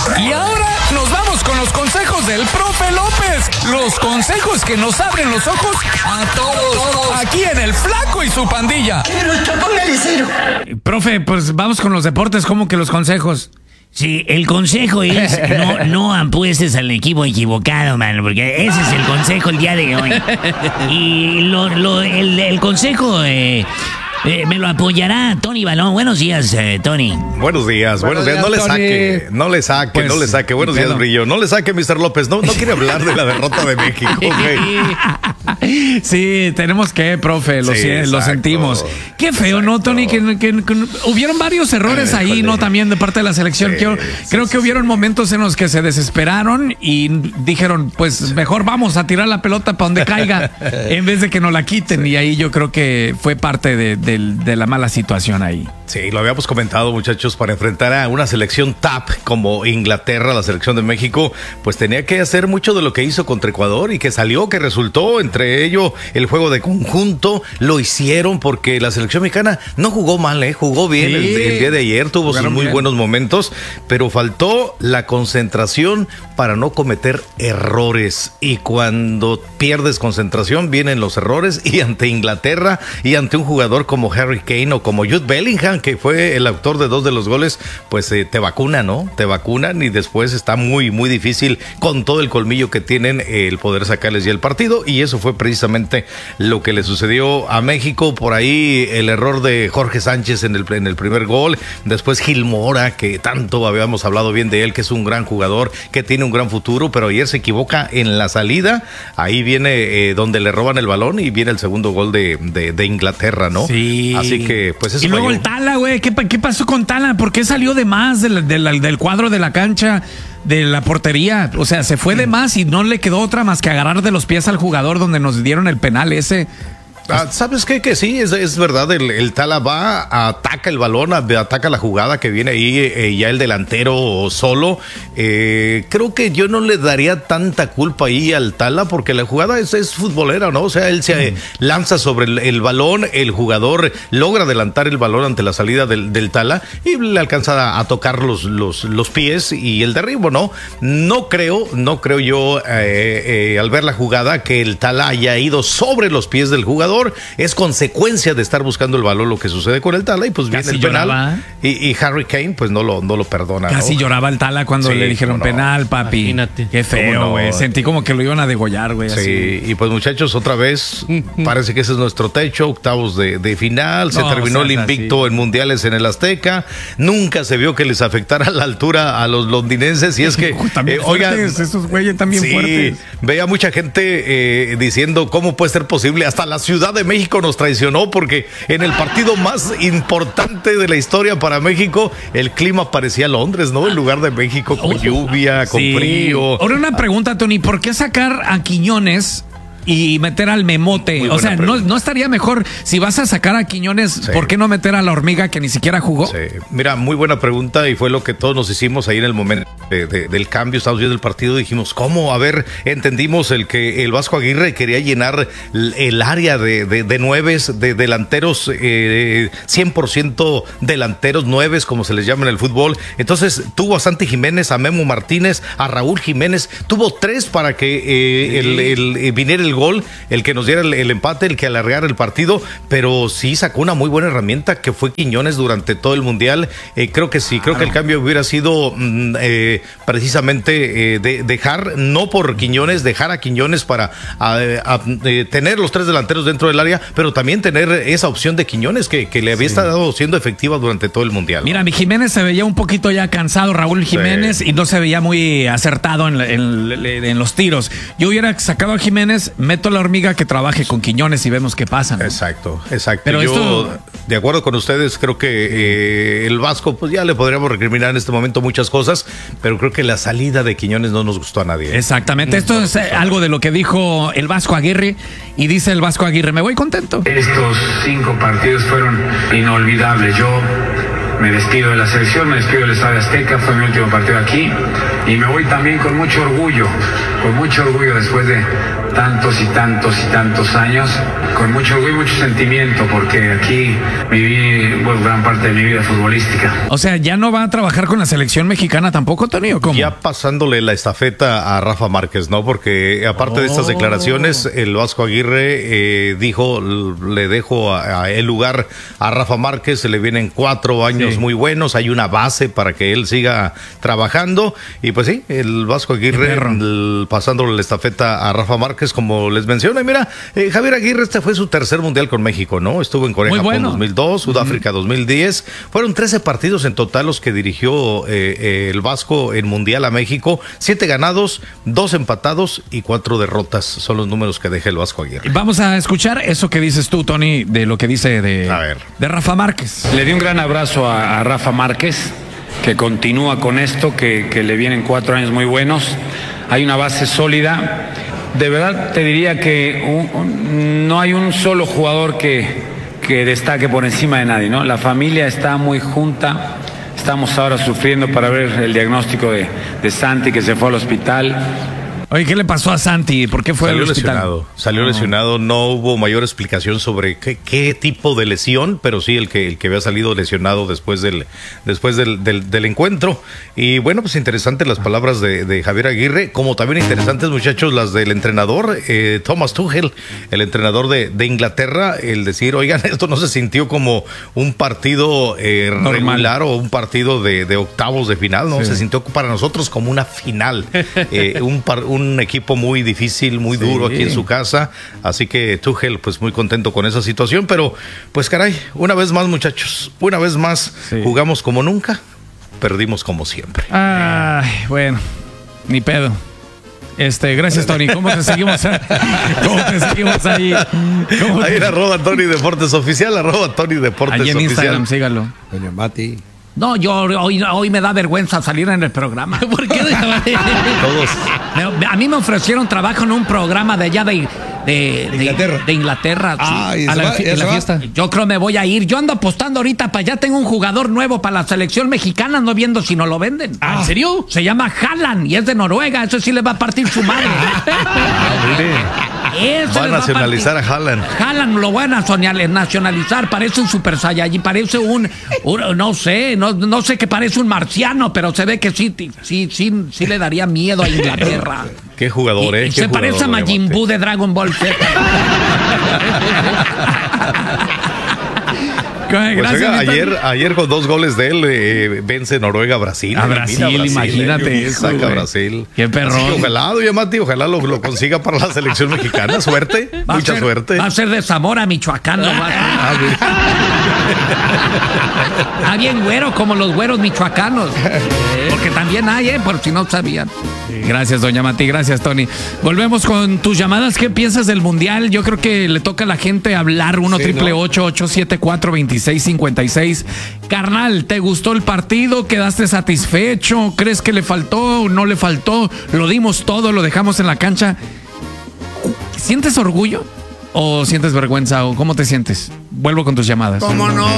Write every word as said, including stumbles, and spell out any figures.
Y ahora nos vamos con los consejos del profe López. Los consejos que nos abren los ojos a todos. Aquí en El Flaco y su pandilla. Póngale cero. Profe, pues vamos con los deportes, ¿cómo que los consejos? Sí, el consejo es no, no apuestes al equipo equivocado, mano, porque ese es el consejo el día de hoy. Y lo, lo, el, el consejo eh, eh, me lo apoyará Tony Balón. Buenos días, eh, Tony. Buenos días, buenos, buenos días. días. No le saque, no le saque, pues, no le saque. Buenos días, Brillo. No le saque, mister López. No, no quiere hablar de la derrota de México. Okay. Sí, tenemos que, profe, lo, sí, lo sentimos. Qué feo, exacto. ¿No, Tony? Que, que, que hubieron varios errores eh, ahí, joder. ¿No? También de parte de la selección. Sí, creo sí, creo sí, que hubieron sí. momentos en los que se desesperaron y dijeron, pues mejor vamos a tirar la pelota para donde caiga en vez de que nos la quiten. Sí. Y ahí yo creo que fue parte de, de, de la mala situación ahí. Sí, lo habíamos comentado, muchachos, para enfrentar a una selección top como Inglaterra, la selección de México, pues tenía que hacer mucho de lo que hizo contra Ecuador y que salió, que resultó, entre ello el juego de conjunto, lo hicieron porque la selección mexicana no jugó mal, ¿eh? Jugó bien sí. el, el día de ayer, tuvo Jugaron sus muy bien. buenos momentos, pero faltó la concentración para no cometer errores, y cuando pierdes concentración vienen los errores, y ante Inglaterra y ante un jugador como Harry Kane o como Jude Bellingham, que fue el autor de dos de los goles, pues eh, te vacunan, ¿no? Te vacunan y después está muy, muy difícil con todo el colmillo que tienen eh, el poder sacarles ya el partido, y eso fue precisamente lo que le sucedió a México. Por ahí el error de Jorge Sánchez en el, en el primer gol, después Gil Mora, que tanto habíamos hablado bien de él, que es un gran jugador, que tiene un gran futuro, pero ayer se equivoca en la salida, ahí viene eh, donde le roban el balón y viene el segundo gol de, de, de Inglaterra, ¿no? Sí. Así que, pues eso. Y luego falló. el Tala, güey, ¿qué, ¿qué pasó con Tala? ¿Por qué salió de más del, del, del cuadro de la cancha, de la portería? O sea, se fue de más y no le quedó otra más que agarrar de los pies al jugador donde nos dieron el penal ese. Ah, ¿sabes qué? Que sí, es, es verdad, el, el Tala va, ataca el balón, ataca la jugada que viene ahí, eh, ya el delantero solo. Eh, creo que yo no le daría tanta culpa ahí al Tala, porque la jugada es, es futbolera, ¿no? O sea, él se mm. lanza sobre el, el balón, el jugador logra adelantar el balón ante la salida del, del Tala y le alcanza a, a tocar los, los, los pies y el derribo, ¿no? No creo, no creo yo, eh, eh, al ver la jugada, que el Tala haya ido sobre los pies del jugador. Es consecuencia de estar buscando el balón lo que sucede con el Tala, y pues Casi viene el lloraba. penal y, y Harry Kane pues no lo, no lo perdona. Casi ¿no? lloraba el Tala cuando sí, le dijeron no, penal, papi. Imagínate. Qué feo, güey. No, sentí como que lo iban a degollar, güey. Sí, así. y pues muchachos, otra vez parece que ese es nuestro techo, octavos de, de final, se no, terminó o sea, el invicto así. en mundiales en el Azteca, nunca se vio que les afectara la altura a los londinenses, y es que también eh, oigan, esos güeyes también sí, fuertes. Veía mucha gente eh, diciendo cómo puede ser posible, hasta la Ciudad de México nos traicionó, porque en el partido más importante de la historia para México, el clima parecía Londres, ¿no? En lugar de México, con lluvia, con sí. frío. Ahora una pregunta, Tony, ¿por qué sacar a Quiñones y meter al Memote? O sea, no, ¿no estaría mejor si vas a sacar a Quiñones, sí. por qué no meter a la Hormiga, que ni siquiera jugó? Sí. Mira, muy buena pregunta, y fue lo que todos nos hicimos ahí en el momento de, de, del cambio. Estábamos viendo el partido y dijimos, ¿cómo? A ver, entendimos el que el Vasco Aguirre quería llenar el área de, de, de nueves, de delanteros, eh, cien por ciento delanteros, nueves, como se les llama en el fútbol. Entonces tuvo a Santi Jiménez, a Memo Martínez, a Raúl Jiménez, tuvo tres para que eh, sí. el, el, el, viniera el gol, el que nos diera el, el empate, el que alargara el partido, pero sí sacó una muy buena herramienta que fue Quiñones durante todo el mundial. Eh, creo que sí, claro. creo que el cambio hubiera sido mm, eh, precisamente eh, de, dejar, no por Quiñones, dejar a Quiñones para a, a, eh, tener los tres delanteros dentro del área, pero también tener esa opción de Quiñones que, que le había sí. estado siendo efectiva durante todo el mundial. Mira, mi Jiménez se veía un poquito ya cansado, Raúl Jiménez, sí. y no se veía muy acertado en, en, en los tiros. Yo hubiera sacado a Jiménez, meto a la Hormiga que trabaje con Quiñones y vemos qué pasa, ¿no? Exacto, exacto. Pero yo, esto... de acuerdo con ustedes, creo que eh, el Vasco, pues ya le podríamos recriminar en este momento muchas cosas, pero creo que la salida de Quiñones no nos gustó a nadie. Exactamente, esto no es algo de lo que dijo el Vasco Aguirre, y dice el Vasco Aguirre, me voy contento. Estos cinco partidos fueron inolvidables. Yo me despido de la selección, me despido del Estadio Azteca, fue mi último partido aquí y me voy también con mucho orgullo, con mucho orgullo después de tantos y tantos y tantos años, con mucho orgullo y mucho sentimiento, porque aquí viví bueno, gran parte de mi vida futbolística. O sea, ¿ya no va a trabajar con la selección mexicana tampoco, Tony, o cómo? Ya pasándole la estafeta a Rafa Márquez, ¿no? Porque aparte oh. de estas declaraciones, el Vasco Aguirre eh, dijo, le dejo a, a el lugar a Rafa Márquez, se le vienen cuatro años sí. muy buenos, hay una base para que él siga trabajando, y pues sí, el Vasco Aguirre el, pasándole la estafeta a Rafa Márquez, como les menciono. Y mira, eh, Javier Aguirre, este fue su tercer mundial con México, ¿no? Estuvo en Corea, Japón bueno. dos mil dos, Sudáfrica uh-huh. dos mil diez. Fueron trece partidos en total los que dirigió eh, eh, el Vasco en mundial a México. Siete ganados, dos empatados y cuatro derrotas. Son los números que deja el Vasco Aguirre. Vamos a escuchar eso que dices tú, Tony, de lo que dice de, a ver. de Rafa Márquez. Le di un gran abrazo a, a Rafa Márquez, que continúa con esto, que, que le vienen cuatro años muy buenos. Hay una base sólida. De verdad te diría que un, un, no hay un solo jugador que, que destaque por encima de nadie, ¿no? La familia está muy junta. Estamos ahora sufriendo para ver el diagnóstico de, de Santi, que se fue al hospital. Oye, ¿qué le pasó a Santi? ¿Por qué fue Salió al hospital? lesionado, salió oh. lesionado, no hubo mayor explicación sobre qué, qué tipo de lesión, pero sí el que el que había salido lesionado después del después del, del, del encuentro. Y bueno, pues interesantes las palabras de, de Javier Aguirre, como también interesantes, muchachos, las del entrenador eh, Thomas Tuchel, el entrenador de, de Inglaterra, el decir, oigan, esto no se sintió como un partido eh, regular o un partido de, de octavos de final, no, sí. se sintió para nosotros como una final, eh, un, par, un un equipo muy difícil, muy sí. duro aquí en su casa, así que Tuchel pues muy contento con esa situación, pero pues caray, una vez más, muchachos, una vez más sí. jugamos como nunca, perdimos como siempre. Ay, bueno, ni pedo. Este, gracias, Tony. ¿Cómo te seguimos? ¿Cómo te seguimos ahí? ¿Cómo ahí en arroba Tony Deportes Oficial, arroba Tony Deportes Oficial. Ahí en Instagram, sígalo. Doña Mati. No, yo hoy, hoy me da vergüenza salir en el programa. ¿Por qué? Todos. A mí me ofrecieron trabajo en un programa de allá de, de, de Inglaterra. De, de Inglaterra. Ah, sí. ¿y a la, va, a la fiesta. Yo creo me voy a ir. Yo ando apostando ahorita para allá. Tengo un jugador nuevo para la selección mexicana. No viendo si no lo venden. Ah, ¿en serio? Se llama Haaland y es de Noruega. Eso sí le va a partir su madre. Va a nacionalizar a, a Haaland. Haaland lo van a nacionalizar. Parece un Super Saiyajin. Parece un, un no sé, no, no sé que parece un marciano, pero se ve que sí, sí, sí, sí le daría miedo a Inglaterra. Qué jugador, ¿eh? Y, Qué se jugador, parece a Majin Buu de Dragon Ball Z. Pues gracias, oiga, ayer, ayer con dos goles de él eh, vence Noruega a Brasil. A Brasil, Brasil imagínate eh, eso. Saca Brasil. Qué perrón. Así que ojalá, doña Mati, ojalá lo, lo consiga para la selección mexicana. Suerte, va mucha ser, suerte. Va a ser de Zamora, Michoacán. Ah, ah, bien güero, como los güeros michoacanos. Porque también hay, ¿eh? Por si no sabían. Gracias, doña Mati. Gracias, Tony. Volvemos con tus llamadas. ¿Qué piensas del Mundial? Yo creo que le toca a la gente hablar. uno triple ocho ocho siete cuatro veintiséis cincuenta y seis. Carnal, ¿te gustó el partido? ¿Quedaste satisfecho? ¿Crees que le faltó? ¿No le faltó? Lo dimos todo, lo dejamos en la cancha. ¿Sientes orgullo? ¿O sientes vergüenza? ¿O cómo te sientes? Vuelvo con tus llamadas. ¿Cómo no?